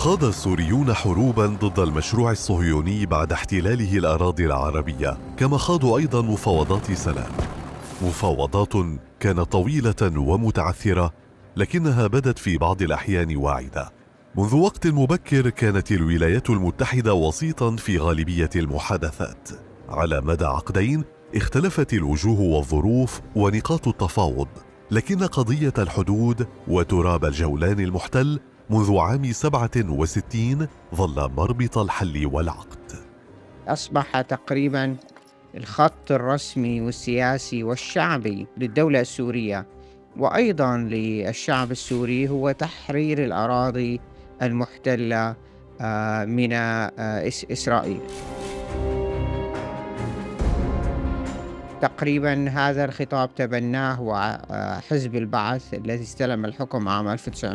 خاض السوريون حروباً ضد المشروع الصهيوني بعد احتلاله الأراضي العربية، كما خاضوا أيضاً مفاوضات سلام. مفاوضات كانت طويلة ومتعثرة، لكنها بدت في بعض الأحيان واعدة. منذ وقت مبكر كانت الولايات المتحدة وسيطاً في غالبية المحادثات. على مدى عقدين اختلفت الوجوه والظروف ونقاط التفاوض، لكن قضية الحدود وتراب الجولان المحتل منذ عام 67 ظل مربط الحل والعقد. أصبح تقريباً الخط الرسمي والسياسي والشعبي للدولة السورية وأيضاً للشعب السوري هو تحرير الأراضي المحتلة من إسرائيل. تقريباً هذا الخطاب تبناه حزب البعث الذي استلم الحكم عام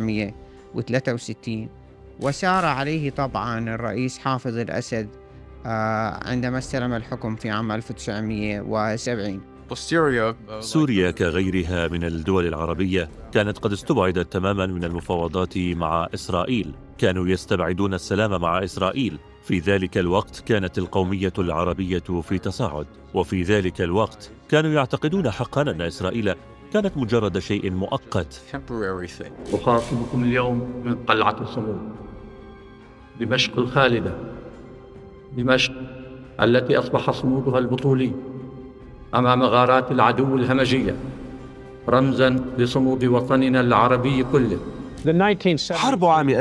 1963، وسار عليه طبعاً الرئيس حافظ الأسد عندما استلم الحكم في عام 1970. سوريا كغيرها من الدول العربية كانت قد استبعدت تماما من المفاوضات مع إسرائيل. كانوا يستبعدون السلام مع إسرائيل. في ذلك الوقت كانت القومية العربية في تصاعد، وفي ذلك الوقت كانوا يعتقدون حقا أن إسرائيل كانت مجرد شيء مؤقت. أخاطبكم اليوم من قلعة الصمود، دمشق الخالدة، دمشق التي أصبح صمودها البطولي أمام غارات العدو الهمجية رمزاً لصمود وطننا العربي كله. حرب عام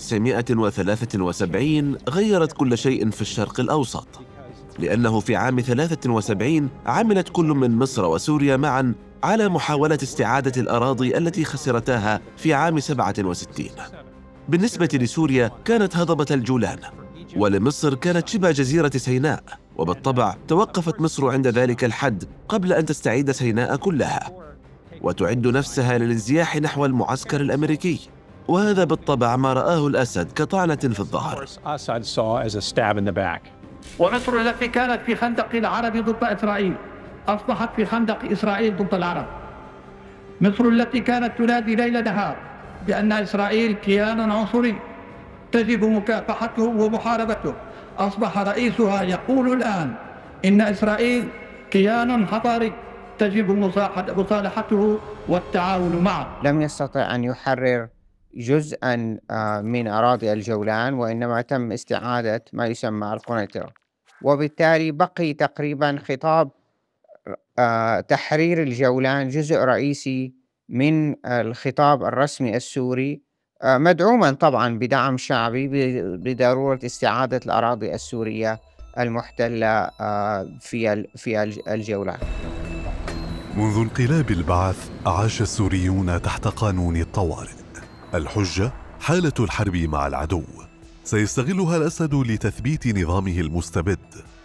1973 غيرت كل شيء في الشرق الأوسط، لأنه في عام 73 عملت كل من مصر وسوريا معاً على محاولة استعادة الأراضي التي خسرتاها في عام 67. بالنسبة لسوريا كانت هضبة الجولان، ولمصر كانت شبه جزيرة سيناء، وبالطبع توقفت مصر عند ذلك الحد قبل أن تستعيد سيناء كلها وتعد نفسها للانزياح نحو المعسكر الأمريكي، وهذا بالطبع ما رآه الأسد كطعنة في الظهر. ومصر التي كانت في خندق العرب ضد إسرائيل أصبحت في خندق إسرائيل ضد العرب. مصر التي كانت تنادي ليل نهار بأن إسرائيل كيان عنصري تجب مكافحته ومحاربته، أصبح رئيسها يقول الآن إن إسرائيل كيان حضاري تجب مصالحته والتعاون معه. لم يستطع أن يحرر جزءاً من أراضي الجولان، وإنما تم استعادة ما يسمى القنيطرة، وبالتالي بقي تقريباً خطاب تحرير الجولان جزء رئيسي من الخطاب الرسمي السوري، مدعوماً طبعاً بدعم شعبي بضرورة استعادة الأراضي السورية المحتلة في الجولان. منذ انقلاب البعث عاش السوريون تحت قانون الطوارئ. الحجة حالة الحرب مع العدو، سيستغلها الأسد لتثبيت نظامه المستبد